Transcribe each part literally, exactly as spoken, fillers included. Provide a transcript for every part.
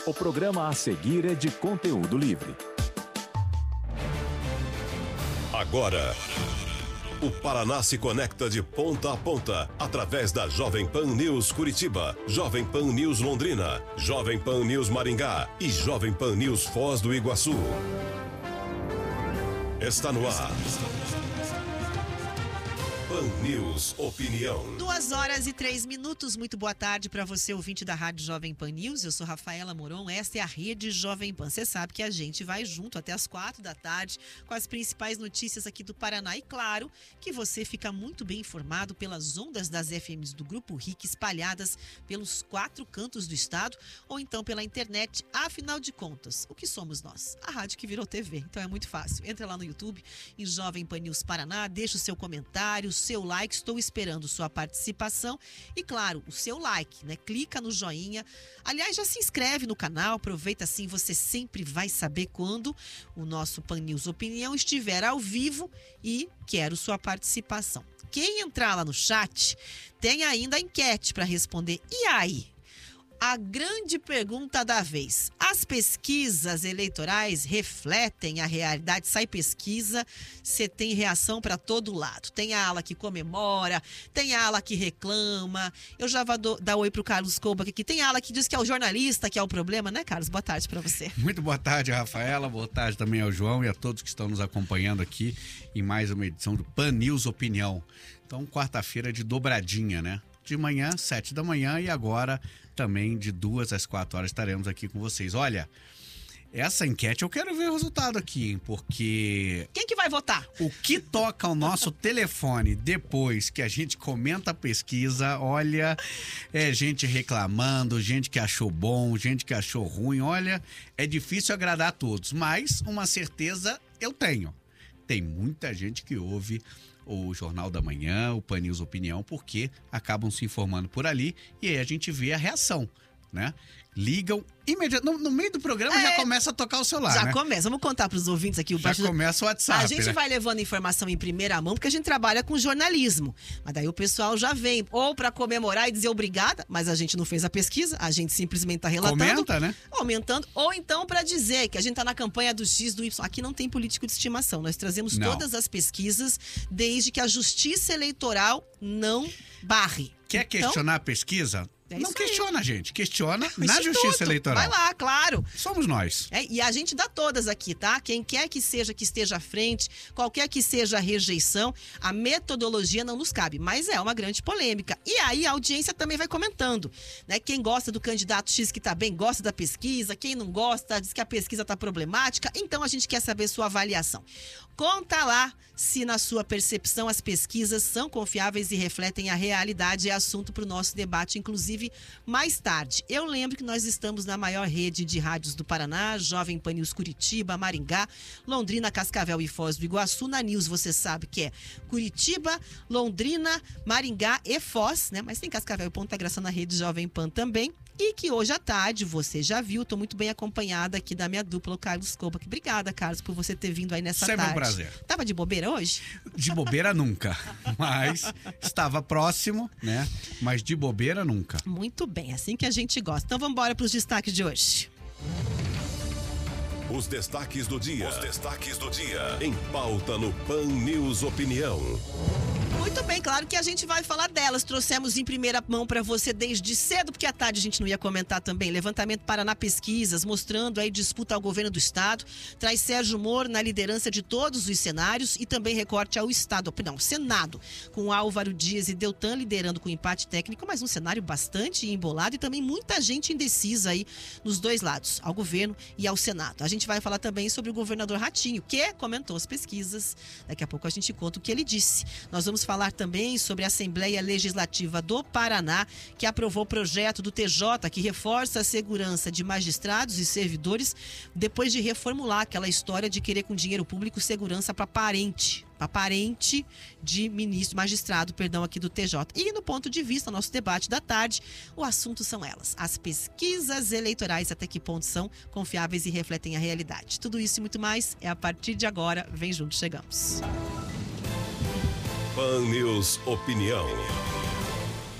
O programa a seguir é de conteúdo livre. Agora, o Paraná se conecta de ponta a ponta através da Jovem Pan News Curitiba, Jovem Pan News Londrina, Jovem Pan News Maringá e Jovem Pan News Foz do Iguaçu. Está no ar. Pan News Opinião. Duas horas e três minutos. Muito boa tarde para você, ouvinte da Rádio Jovem Pan News. Eu sou Rafaela Moron, esta é a Rede Jovem Pan. Você sabe que a gente vai junto até as quatro da tarde com as principais notícias aqui do Paraná. E claro que você fica muito bem informado pelas ondas das F Ms do Grupo R I C espalhadas pelos quatro cantos do estado ou então pela internet. Afinal de contas, o que somos nós? A rádio que virou T V. Então é muito fácil. Entra lá no YouTube, em Jovem Pan News Paraná, deixa o seu comentário, seu like, estou esperando sua participação e claro, o seu like, né? Clica no joinha. Aliás, já se inscreve no canal, aproveita assim, você sempre vai saber quando o nosso Pan News Opinião estiver ao vivo e quero sua participação. Quem entrar lá no chat tem ainda a enquete para responder. E aí? A grande pergunta da vez: as pesquisas eleitorais refletem a realidade? Sai pesquisa, você tem reação para todo lado. Tem a ala que comemora, tem a ala que reclama. Eu já vou do, dar oi pro Carlos Kouba aqui. Tem a ala que diz que é o jornalista que é o problema, né, Carlos? Boa tarde para você. Muito boa tarde, Rafaela. Boa tarde também ao João e a todos que estão nos acompanhando aqui em mais uma edição do Pan News Opinião. Então, quarta-feira de dobradinha, né? De manhã, sete da manhã, e agora também de duas às quatro horas estaremos aqui com vocês. Olha, essa enquete eu quero ver o resultado aqui, hein? Porque... Quem que vai votar? O que toca o nosso telefone depois que a gente comenta a pesquisa, olha, é gente reclamando, gente que achou bom, gente que achou ruim. Olha, é difícil agradar a todos, mas uma certeza eu tenho. Tem muita gente que ouve o Jornal da Manhã, o Pan News Opinião, porque acabam se informando por ali e aí a gente vê a reação, né? Ligam imediatamente, no, no meio do programa é, já começa a tocar o celular, Já né? começa, vamos contar para os ouvintes aqui. O já bastidor... começa o WhatsApp, A gente né? vai levando informação em primeira mão, porque a gente trabalha com jornalismo. Mas daí o pessoal já vem, ou para comemorar e dizer obrigada, mas a gente não fez a pesquisa, a gente simplesmente está relatando. Comenta, né? Aumentando, ou então para dizer que a gente está na campanha do X, do Y. Aqui não tem político de estimação, nós trazemos não. todas as pesquisas, desde que a justiça eleitoral não barre. Quer então, questionar a pesquisa? É não isso aí. questiona, gente. Questiona o na Instituto. Justiça Eleitoral. Vai lá, claro. Somos nós. É, e a gente dá todas aqui, tá? Quem quer que seja que esteja à frente, qualquer que seja a rejeição, a metodologia não nos cabe. Mas é uma grande polêmica. E aí a audiência também vai comentando, né? Quem gosta do candidato X que tá bem, gosta da pesquisa. Quem não gosta, diz que a pesquisa tá problemática. Então a gente quer saber sua avaliação. Conta lá se na sua percepção as pesquisas são confiáveis e refletem a realidade. É assunto para o nosso debate, inclusive mais tarde. Eu lembro que nós estamos na maior rede de rádios do Paraná, Jovem Pan News Curitiba, Maringá, Londrina, Cascavel e Foz do Iguaçu. Na News você sabe que é Curitiba, Londrina, Maringá e Foz, né? Mas tem Cascavel e Ponta Grossa na rede Jovem Pan também. E que hoje à tarde, você já viu, estou muito bem acompanhada aqui da minha dupla, o Carlos Kouba. Obrigada, Carlos, por você ter vindo aí nessa Sempre tarde. um prazer. Tava de bobeira hoje? De bobeira nunca, mas estava próximo, né? Mas de bobeira nunca. Muito bem, assim que a gente gosta. Então vamos embora para os destaques de hoje. Os destaques do dia. Os destaques do dia. Em pauta no Pan News Opinião. Muito bem, claro que a gente vai falar delas. Trouxemos em primeira mão para você desde cedo, porque à tarde a gente não ia comentar também. Levantamento Paraná Pesquisas, mostrando aí disputa ao governo do estado. Traz Sérgio Moro na liderança de todos os cenários e também recorte ao estado, não, Senado, com Álvaro Dias e Deltan liderando com empate técnico, mas um cenário bastante embolado e também muita gente indecisa aí nos dois lados, ao governo e ao Senado. A gente vai falar também sobre o governador Ratinho, que comentou as pesquisas. Daqui a pouco a gente conta o que ele disse. Nós vamos falar também sobre a Assembleia Legislativa do Paraná, que aprovou o projeto do T J, que reforça a segurança de magistrados e servidores, depois de reformular aquela história de querer com dinheiro público segurança para parente. Para parente de ministro, magistrado, perdão, aqui do T J. E no ponto de vista, nosso debate da tarde, o assunto são elas. As pesquisas eleitorais, até que ponto são confiáveis e refletem a realidade. Tudo isso e muito mais é a partir de agora. Vem junto, chegamos. Pan News Opinião.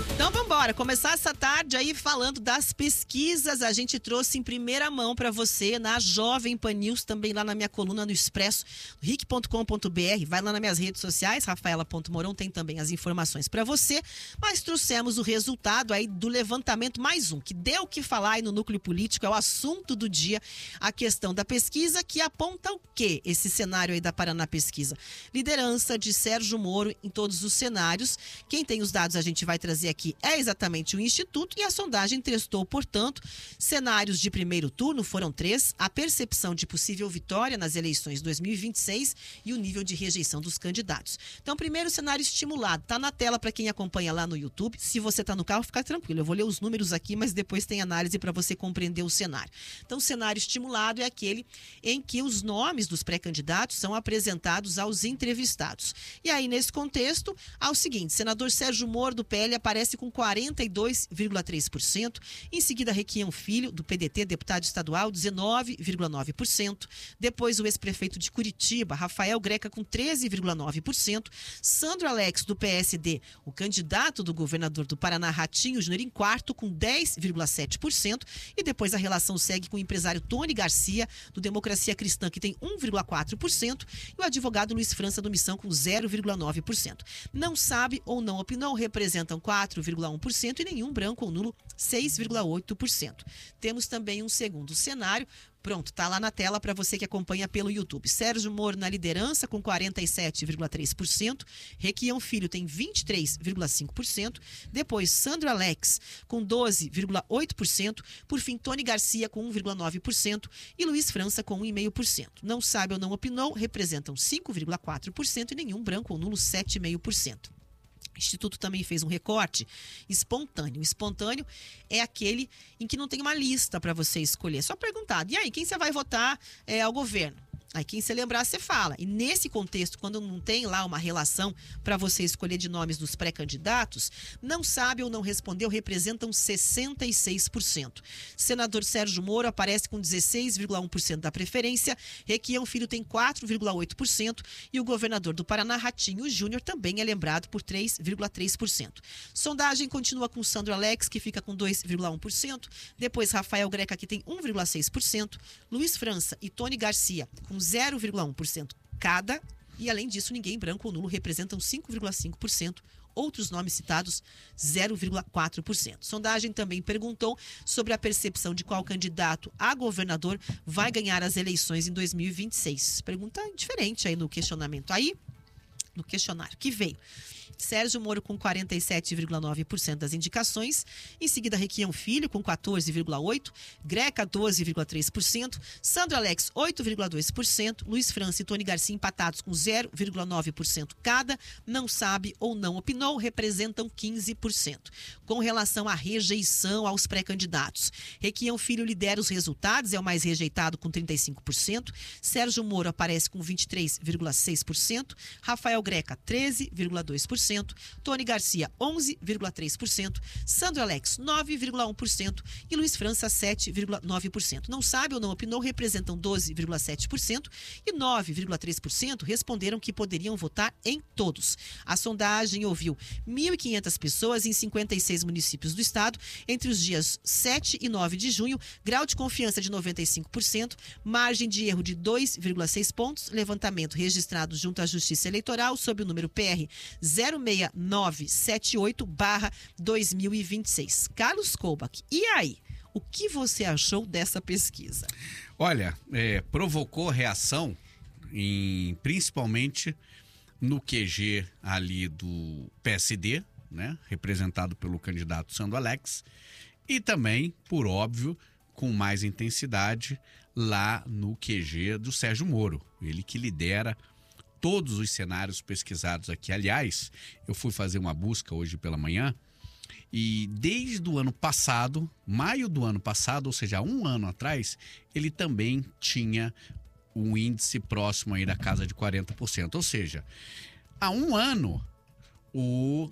Então vamos embora, começar essa tarde aí falando das pesquisas. A gente trouxe em primeira mão para você na Jovem Pan News, também lá na minha coluna no Expresso, ric ponto com ponto br. Vai lá nas minhas redes sociais, rafaela ponto moron, tem também as informações para você. Mas trouxemos o resultado aí do levantamento, mais um, que deu o que falar aí no núcleo político, é o assunto do dia, a questão da pesquisa, que aponta o quê? Esse cenário aí da Paraná Pesquisa. Liderança de Sérgio Moro em todos os cenários. Quem tem os dados a gente vai trazer aqui é exatamente o Instituto, e a sondagem testou, portanto, cenários de primeiro turno, foram três, a percepção de possível vitória nas eleições de dois mil e vinte e seis e o nível de rejeição dos candidatos. Então, primeiro cenário estimulado, tá na tela para quem acompanha lá no YouTube. Se você tá no carro, fica tranquilo, eu vou ler os números aqui, mas depois tem análise para você compreender o cenário. Então, o cenário estimulado é aquele em que os nomes dos pré-candidatos são apresentados aos entrevistados. E aí, nesse contexto, há o seguinte: senador Sérgio Moro, do P L, aparece com quarenta e dois vírgula três por cento. Em seguida, Requião Filho, do P D T, deputado estadual, dezenove vírgula nove por cento. Depois, o ex-prefeito de Curitiba, Rafael Greca, com treze vírgula nove por cento. Sandro Alex, do P S D, o candidato do governador do Paraná, Ratinho Júnior, em quarto, com dez vírgula sete por cento. E depois a relação segue com o empresário Tony Garcia, do Democracia Cristã, que tem um vírgula quatro por cento. E o advogado Luiz França, do Missão, com zero vírgula nove por cento. Não sabe ou não opinou, representam quatro vírgula um por cento e nenhum branco ou nulo, seis vírgula oito por cento. Temos também um segundo cenário. Pronto, tá lá na tela para você que acompanha pelo YouTube. Sérgio Moro na liderança com quarenta e sete vírgula três por cento. Requião Filho tem vinte e três vírgula cinco por cento. Depois, Sandro Alex com doze vírgula oito por cento. Por fim, Tony Garcia com um vírgula nove por cento. E Luiz França com um vírgula cinco por cento. Não sabe ou não opinou, representam cinco vírgula quatro por cento e nenhum branco ou nulo, sete vírgula cinco por cento. O Instituto também fez um recorte espontâneo. Espontâneo é aquele em que não tem uma lista para você escolher. Só perguntado, e aí, quem você vai votar é, ao governo? Aí quem se lembrar, você fala. E nesse contexto, quando não tem lá uma relação para você escolher de nomes dos pré-candidatos, não sabe ou não respondeu, representam sessenta e seis por cento. Senador Sérgio Moro aparece com dezesseis vírgula um por cento da preferência, Requião Filho tem quatro vírgula oito por cento e o governador do Paraná, Ratinho Júnior, também é lembrado por três vírgula três por cento. Sondagem continua com Sandro Alex, que fica com dois vírgula um por cento, depois Rafael Greca, que tem um vírgula seis por cento, Luiz França e Tony Garcia, com zero vírgula um por cento cada, e além disso, ninguém branco ou nulo, representam cinco vírgula cinco por cento. Outros nomes citados, zero vírgula quatro por cento. Sondagem também perguntou sobre a percepção de qual candidato a governador vai ganhar as eleições em dois mil e vinte e seis. Pergunta diferente aí no questionamento. Aí, no questionário que veio: Sérgio Moro com quarenta e sete vírgula nove por cento das indicações, em seguida Requião Filho com quatorze vírgula oito por cento, Greca doze vírgula três por cento, Sandro Alex oito vírgula dois por cento, Luiz França e Tony Garcia empatados com zero vírgula nove por cento cada, não sabe ou não opinou, representam quinze por cento. Com relação à rejeição aos pré-candidatos, Requião Filho lidera os resultados, é o mais rejeitado com trinta e cinco por cento, Sérgio Moro aparece com vinte e três vírgula seis por cento, Rafael Greca treze vírgula dois por cento, Tony Garcia onze vírgula três por cento, Sandro Alex nove vírgula um por cento e Luiz França sete vírgula nove por cento. Não sabe ou não opinou, representam doze vírgula sete por cento e nove vírgula três por cento responderam que poderiam votar em todos. A sondagem ouviu mil e quinhentas pessoas em cinquenta e seis municípios do estado entre os dias sete e nove de junho, grau de confiança de noventa e cinco por cento, margem de erro de dois vírgula seis pontos, levantamento registrado junto à Justiça Eleitoral sob o número P R zero seis nove sete oito barra dois mil e vinte e seis. Carlos Koubach, e aí? O que você achou dessa pesquisa? Olha, é, provocou reação, em, principalmente no Q G ali do P S D, né, representado pelo candidato Sandro Alex, e também, por óbvio, com mais intensidade lá no Q G do Sérgio Moro, ele que lidera todos os cenários pesquisados aqui. Aliás, eu fui fazer uma busca hoje pela manhã e desde o ano passado, maio do ano passado, ou seja, um ano atrás, ele também tinha um índice próximo aí da casa de quarenta por cento. Ou seja, há um ano o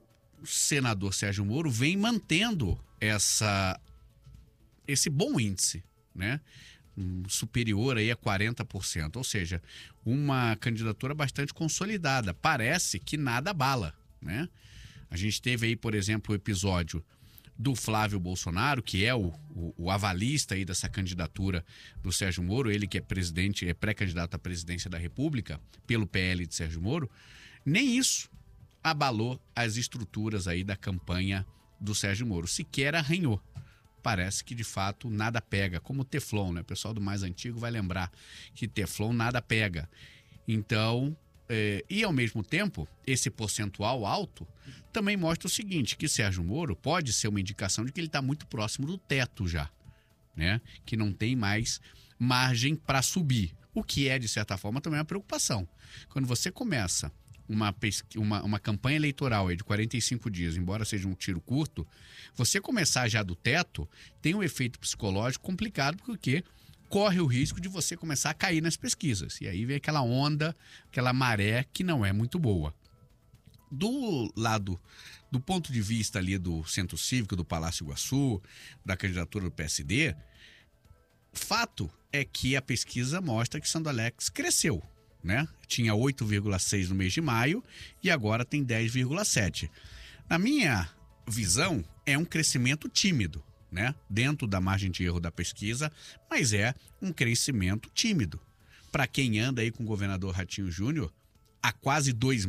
senador Sérgio Moro vem mantendo essa, esse bom índice, né? Superior aí a quarenta por cento, ou seja, uma candidatura bastante consolidada. Parece que nada abala, né? A gente teve aí, por exemplo, o episódio do Flávio Bolsonaro, que é o, o, o avalista aí dessa candidatura do Sérgio Moro, ele que é presidente, é pré-candidato à presidência da República pelo P L de Sérgio Moro. Nem isso abalou as estruturas aí da campanha do Sérgio Moro, sequer arranhou. Parece que, de fato, nada pega, como Teflon, né? O pessoal do mais antigo vai lembrar que Teflon nada pega. Então, é, e ao mesmo tempo, esse percentual alto também mostra o seguinte, que Sérgio Moro pode ser uma indicação de que ele está muito próximo do teto já, né? Que não tem mais margem para subir, o que é, de certa forma, também uma preocupação. Quando você começa Uma, pesqu... uma, uma campanha eleitoral aí de quarenta e cinco dias, embora seja um tiro curto, você começar já do teto tem um efeito psicológico complicado, porque corre o risco de você começar a cair nas pesquisas. E aí vem aquela onda, aquela maré que não é muito boa. Do lado, do ponto de vista ali do Centro Cívico, do Palácio Iguaçu, da candidatura do P S D, fato é que a pesquisa mostra que Sandro Alex cresceu. Né? Tinha oito vírgula seis no mês de maio e agora tem dez vírgula sete. Na minha visão, é um crescimento tímido, né? Dentro da margem de erro da pesquisa, mas é um crescimento tímido. Para quem anda aí com o governador Ratinho Júnior há quase dois